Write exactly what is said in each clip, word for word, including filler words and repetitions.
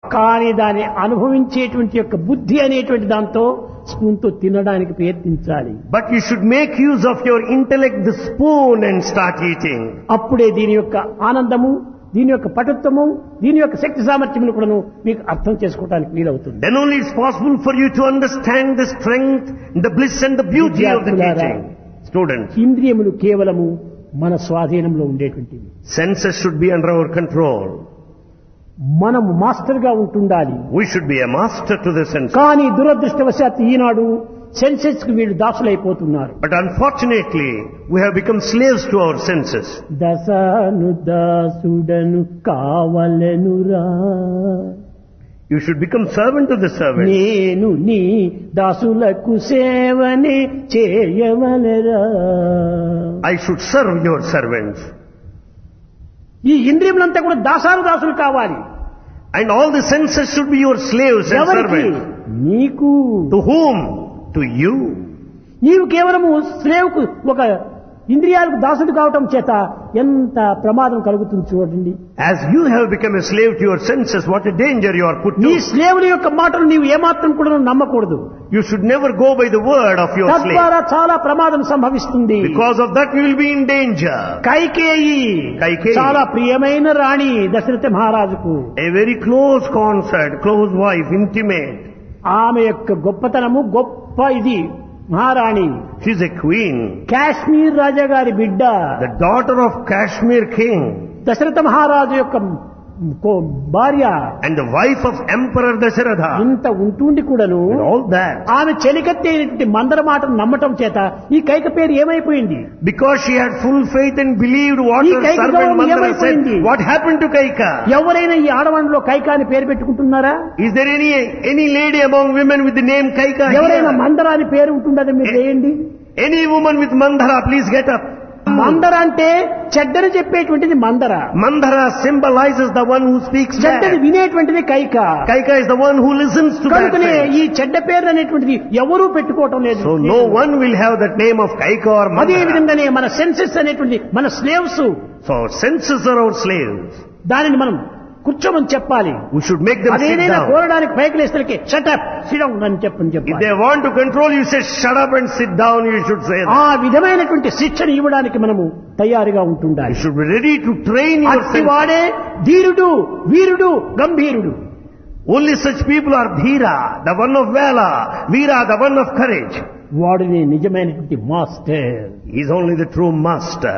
కానీ దాన్ని అనుభవించేటువంటి యొక్క బుద్ధి అనేటువంటి దాంతో స్పూన్ తో తినడానికి ప్రయత్నించాలి. But you should make use of your intellect, the spoon, and start eating. అప్పుడే దీని యొక్క ఆనందము, దీని యొక్క పటుత్వము, దీని యొక్క శక్తి సామర్థ్యమును కూడా మీకు అర్థం చేసుకోవడానికి వీలవుతుంది. Then only it's possible for you to understand the strength, the bliss and the beauty of the teaching. Students, ఇంద్రియములు కేవలము మన స్వాధీనంలో ఉండేటువంటివి. senses should be under our control. మనము మాస్టర్ గా ఉంటుండాలి. We should be a master to the senses. కానీ దురదృష్టవశాత్తు ఈనాడు senses కు వీళ్ళు దాసులైపోతున్నారు. But unfortunately, we have become slaves to our senses. దసను దాసుడను కావలెనురా, You should become servant to the servant. నేను నీ దాసులకు సేవనే చేయవలెరా. I should serve your servants. ఈ ఇంద్రియములంతా కూడా దాసాలు దాసులు కావాలి. And all the senses should be your slaves and ఎవరికి? servants. నీకు. To whom? To you. నీవు కేవలము స్లేవ్కు ఒక ఇంద్రియాలకు దాసుడు కావటం చేత ఎంత ప్రమాదం కలుగుతుంది చూడండి. As you have become a slave to your senses, what a danger you are put నీ to. స్లేవుల యొక్క మాటలు నీవు ఏమాత్రం కూడా నమ్మకూడదు. You should never go by the word of your slave. తద్వారా చాలా ప్రమాదం సంభవిస్తుంది. Because of that you will be in danger. Kaikeyi Kaikeyi. చాలా ప్రియమైన రాణి దశరథ మహారాజుకు. A very close consort, close wife, intimate. ఆమె యొక్క గొప్పతనము గొప్ప ఇది మహారాణి. She is a queen. Kashmir రాజా గారి బిడ్డ. The daughter of Kashmir king. Dasharatha మహారాజు యొక్క కో- భార్య. And the wife of Emperor Dasharatha. ఇంత ఉంటుండి కూడాను And all that. ఆమె చెలికత్తి అయినటువంటి మందర మాటను నమ్మటం చేత ఈ కైక పేరు ఏమైపోయింది? Because she had full faith and believed what ఈ her కైక servant గౌరవం Mandara said. ఏమైపోయింది? What happened to Kaika? ఎవరైనా ఈ ఆడవాళ్ళలో కైక అని పేరు పెట్టుకుంటున్నారా? Is there any any lady among women with the name Kaika ఎవరైనా here? మందర అని పేరు ఉంటుండదు మీరు చేయండి. Any woman with Mandara, please get up. మందర అంటే చెడ్డని చెప్పేటువంటిది మందర. Mandara symbolizes the one who speaks చెడ్డని bad. వినేటువంటిది Kaika. Kaika is the one who listens to bad కనుకనే things. ఈ చెడ్డ పేరు అనేటువంటిది ఎవరూ పెట్టుకోవటం లేదు. So no one will have that name of Kaika or అదే Mandara. విధంగానే మన సెన్సెస్ అనేటువంటి మన slaves, So our senses are our slaves. దానిని మనం కూర్చోమని చెప్పాలి. We should make them sit అదేదైనా down. కోరడానికి పైకిలేసరికి shut up సిడం అని చెప్పని If చెప్పాలి. they want to control you, say shut up and sit down, you should say that. ఆ విధమైనటువంటి శిక్షణ ఇవ్వడానికి మనము తయారుగా You ఉంటుండాలి. should be ready to train your senses. అట్టివాడే ధీరుడు, వీరుడు, గంభీరుడు. Only such people are Dhira, the one of valor, Veera, the one of courage. వాడిని నిజమైనటువంటి master. He is only the true master.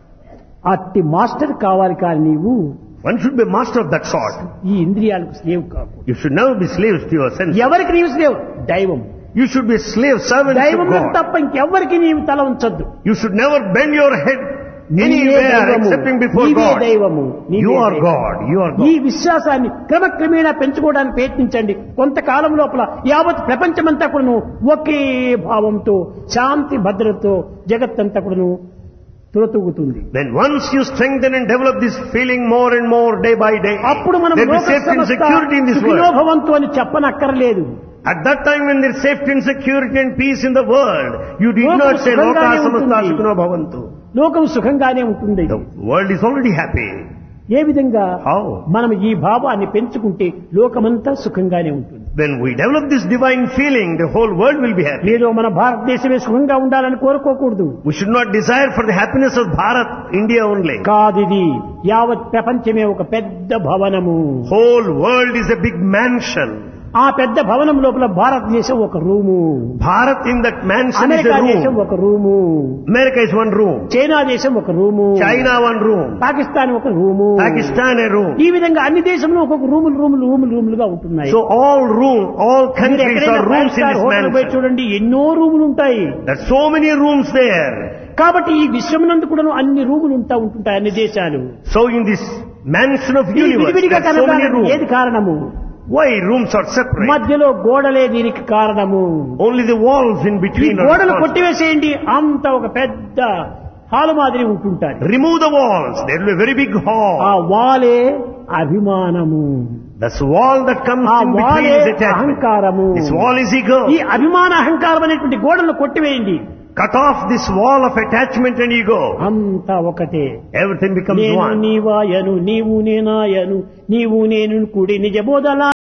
అట్టి మాస్టర్ కావాలి కానీ నీవు One should be master of that sort. ఈ ఇంద్రియాలకు slave కాకూడదు. You should never be slaves to your senses. ఎవరికి నీవు స్లేవ్? దైవం. You should be slave, servants to దైవం God. తప్ప ఇంకెవ్వరికి నీవు తల ఉంచొద్దు. You should never bend your head నీవే anywhere దైవము. excepting before నీవే God. దైవము. నీవే You are దైవము. God. You are ఈ God. విశ్వాసాన్ని క్రమక్రమేణా పెంచుకోవడానికి ప్రయత్నించండి. కొంతకాలం లోపల యావత్ ప్రపంచమంతా కూడాను ఒకే భావంతో శాంతి భద్రతతో జగత్తంతా కూడాను తులతూగుతుంది. Then once you strengthen and develop this feeling more and more day by day, అప్పుడు మనం there will be లోక safety and సమస్త security in this world. Sukhinobhavantu అని చెప్పనక్కర్లేదు. At that time when there is safety and security and peace in the world, you did లోకం not say Loka సుఖంగానే Samasta ఉంటుంది. Sukhino Bhavantu. లోకం సుఖంగానే ఉంటుంది. The world is already happy. ఏ విధంగా How? మనం ఈ భావాన్ని పెంచుకుంటే లోకమంతా సుఖంగానే ఉంటుంది. When we develop this divine feeling, the whole world will be happy. ఏదో మన భారతదేశమే సుఖంగా ఉండాలని కోరుకోకూడదు. We should not desire for the happiness of Bharat, India only. కాదిది యావత్ ప్రపంచమే ఒక పెద్ద భవనము. Whole world is a big mansion. ఆ పెద్ద భవనం లోపల భారతదేశం ఒక room, Bharat in that mansion is America a దేశం room. ఒక room, America is one room. China దేశం ఒక room, China one room. Pakistan ఒక రూము, Pakistan a room. ఈ విధంగా అన్ని దేశంలో ఒక్కొక్క రూములు రూములు రూములు రూములుగా ఉంటున్నాయి. So all room, all మీరు countries ఎక్కడైనా are five rooms in star this hotel పోయి mansion. చూడండి, ఎన్నో రూములు ఉంటాయి. There are so many rooms there. కాబట్టి ఈ విశ్వమునందు కూడా అన్ని రూములు ఉంటా ఉంటుంటాయి అన్ని దేశాలు. So in this mansion of ఈ universe, విడివిడిగా there are so many కనపడడానికి ఏది rooms. కారణము? Why rooms are separate? మధ్యలో గోడలే దీనికి కారణము. Only the walls in ఈ between are గోడలు responsible. కొట్టివేసేయండి, అంత ఒక పెద్ద హాలు మాదిరి ఉంటుంటారు. Remove the walls. There will be a very big ఆ hall. వాలే అభిమానము, This wall that comes ఆ in between వాలే is attachment. అహంకారము. This wall is ego. ఈ అభిమాన అహంకారం అనేటువంటి గోడలను కొట్టివేయండి, Cut off this wall of attachment and ego. అంతా ఒకటే. Everything becomes నేను one. నీవాయను, నీవు నేనాయను, నీవు నేను కూడి నిజబోధలా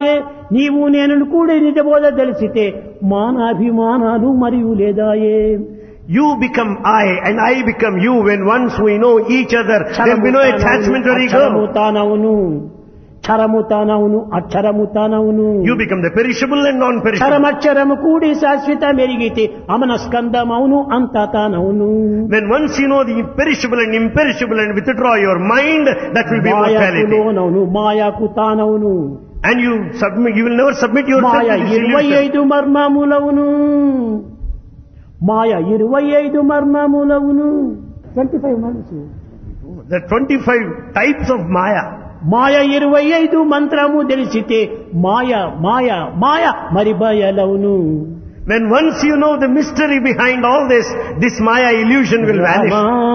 నీవు నేను కూడా నిజబోధ తెలిసితే మానాభిమానాలు మరియు లేదాయే. You become I and I become you. When once we know each other, there will be no attachment or ego. తానవును క్షరము తానవును అక్షరము తానవును. You become the perishable and non-perishable. క్షరమక్షరము కూడి శాశ్వత మెరిగితే అమనస్కందమవును అంత తానవును. When once you know the perishable and imperishable and withdraw your mind, that will be mortality. మాయాకులోనవును మాయాకు తానవును. And you submit, you will never submit yourself Maya to this ఇరవై illusion. ఐదు మర్మములవును. మాయ ఇరవై ఐదు మర్మములవును. Twenty five months. The twenty-five types of Maya. మాయ ఇరవై ఐదు మంత్రము తెలిసితే మాయ మాయ మాయ మరి బయలవును. When once you know the mystery behind all this, this Maya illusion will vanish.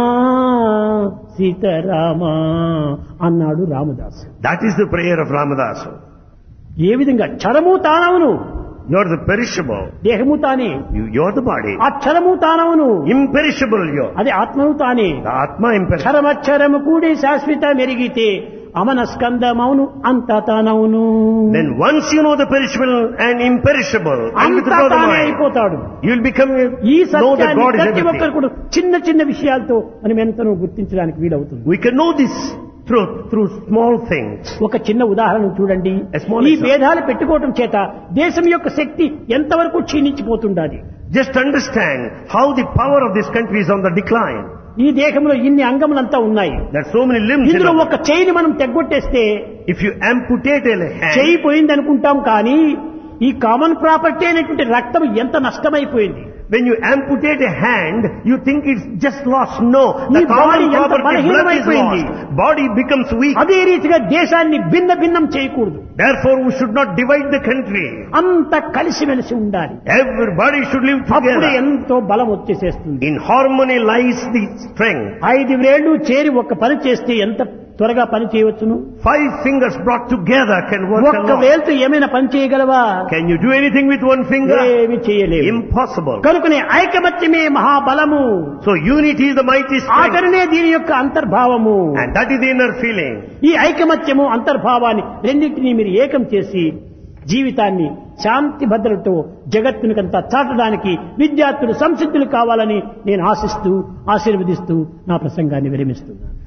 Sitarama అన్నాడు Ramadasu. That is the prayer of Ramadas. ఏ విధంగా క్షరము తానవును. You are the perishable. దేహము తానే. You, you are the body. అక్షరము తానవును. Imperishable you are. అది ఆత్మను తానే. The Atma imperishable. క్షరమక్షరము కూడి శాశ్వత మెరిగితే అమనస్కందమౌను అంత తానవును. Then once you know the perishable and imperishable, and అంత withdraw the తానే mind, అయిపోతాడు. you will become, ఈ know that సత్యాన్ని God is ప్రతి ఒక్కరు everything. కూడా చిన్న చిన్న విషయాలతో మనం ఎంతనో గుర్తించడానికి వీలవుతుంది. We can know this truth through small things. ఒక చిన్న ఉదాహరణ చూడండి. A small ఈ example. భేదాలు పెట్టుకోవటం చేత దేశం యొక్క శక్తి ఎంతవరకు క్షీణించిపోతుండాలి. Just understand how the power of this country is on the decline. ఈ దేశంలో ఇన్ని అంగములంతా ఉన్నాయి. There are so many limbs in ఇందులో it. ఒక చెయ్యిని మనం తెగ్గొట్టేస్తే If you amputate a hand, చెయ్యి పోయింది అనుకుంటాం, కానీ ఈ కామన్ ప్రాపర్టీ అనేటువంటి రక్తం ఎంత నష్టమైపోయింది. when you amputate a hand, you think it's just lost. No, the ఈ common body ఎంత property, blood is బలహీనమైపోయింది. lost. Body becomes weak. అదే రీతిగా దేశాన్ని భిన్న భిన్నం చేయకూడదు. Therefore, we should not divide the country. అంత కలిసిమెలిసి ఉండాలి. Everybody should live అప్పుడు together. ఎంతో బలం వచ్చేసేస్తుంది. In harmony lies the strength. ఐదు వేళ్లు చేరి ఒక పని చేస్తే ఎంత త్వరగా పని చేయవచ్చును. Five fingers brought together can work a ఒక్క lot. వేలుతో ఏమైనా పని చేయగలవా? Can you do anything with one finger? ఏమి చేయలేవు. Impossible. కనుకనే ఐకమత్యమే మహాబలము. So unity is the mighty strength. ఆఖరినే దీని యొక్క అంతర్భావము. And that is the inner feeling. ఈ ఐకమత్యము అంతర్భావాన్ని రెండింటినీ మీరు ఏకం చేసి జీవితాన్ని శాంతి భద్రతతో జగత్తునికంతా చాటడానికి విద్యార్థులు సంసిద్ధులు కావాలని నేను ఆశిస్తూ ఆశీర్వదిస్తూ నా ప్రసంగాన్ని విరమిస్తున్నాను.